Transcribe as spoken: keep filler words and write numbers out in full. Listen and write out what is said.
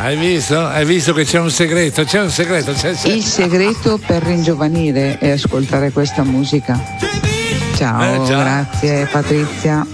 Hai visto? Hai visto che c'è un segreto? C'è un segreto. C'è, c'è. Il segreto per ringiovanire è ascoltare questa musica. Ciao, eh, grazie Patrizia.